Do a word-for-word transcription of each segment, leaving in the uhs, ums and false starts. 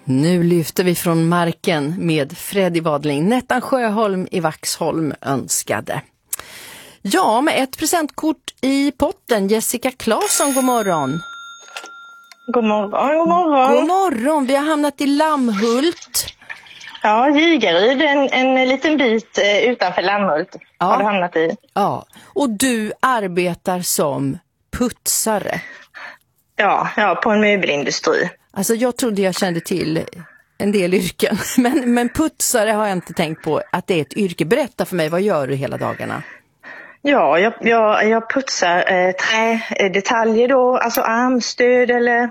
Nu lyfter vi från marken med Freddy Wadling. Nettan Sjöholm i Vaxholm önskade. Ja, med ett presentkort i potten. Jessica Claesson, god morgon. God morgon, god morgon. God morgon, vi har hamnat i Lammhult. Ja, Gigaryd, en, en liten bit eh, utanför Lammhult Ja. har du hamnat i. Ja, och du arbetar som putsare. Ja, ja, på en möbelindustri. Alltså jag trodde jag kände till en del yrken, men, men putsare har jag inte tänkt på att det är ett yrke. Berätta för mig, vad gör du hela dagarna? Ja, jag, jag, jag putsar eh, trädetaljer då, alltså armstöd eller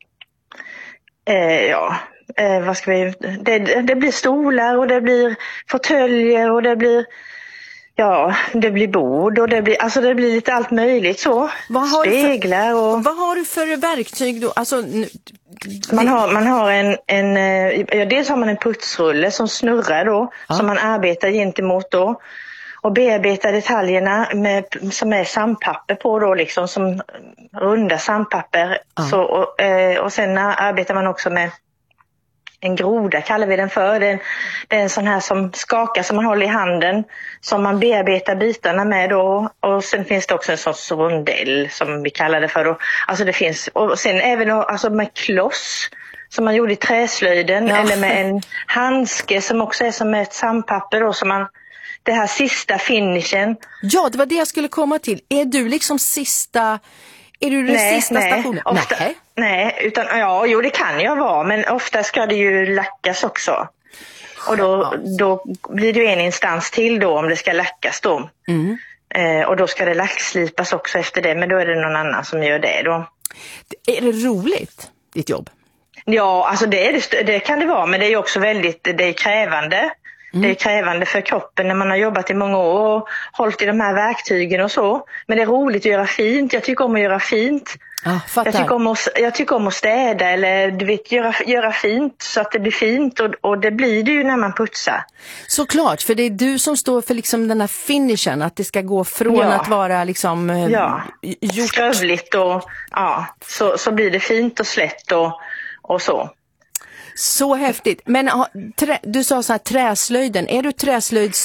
eh, ja, eh, vad ska vi, det, det blir stolar och det blir fåtöljer och det blir, ja, det blir bord och det blir, alltså det blir lite allt möjligt så. Vad har Speglar du för, och... Vad har du för verktyg då? Alltså, Man har, man har en, en, ja, dels har man en putsrulle som snurrar då, ja. som man arbetar gentemot då. Och bearbetar detaljerna med, som är sandpapper på då, liksom som runda sandpapper. Ja. Så, och, och sen arbetar man också med en groda, kallar vi den för. Det är en, det är en sån här som skakar, som man håller i handen, som man bearbetar bitarna med då. Och sen finns det också en sorts rondell som vi kallar det för då. Alltså det finns, och sen även då, alltså med kloss som man gjorde i träslöjden, ja. Eller med en handske som också är som ett sandpapper då, som man, det här sista finishen. Ja, det var det jag skulle komma till. Är du liksom sista... Är du den nej, sista nej, stationen? ofta, nej. Nej, utan ja, jo det kan jag vara, men ofta ska det ju lackas också. Och då, då blir det ju en instans till då om det ska lackas då. Mm. Eh, och då ska det lackslipas också efter det, men då är det någon annan som gör det då. Är det roligt, ditt jobb? Ja, alltså det, är det, det kan det vara, men det är ju också väldigt, det är krävande. Mm. Det är krävande för kroppen när man har jobbat i många år och hållit i de här verktygen och så. Men det är roligt att göra fint. Jag tycker om att göra fint. Ah, jag, tycker om att, jag tycker om att städa eller du vet, göra, göra fint så att det blir fint. Och, och det blir det ju när man putsar. Såklart, för det är du som står för liksom den här finishen. Att det ska gå från ja. att vara liksom eh, ja. gjort. Skövligt och ja, så, så blir det fint och slätt och, och så. Så häftigt. Men trä, du sa så här, träslöjden. Är du träslöjds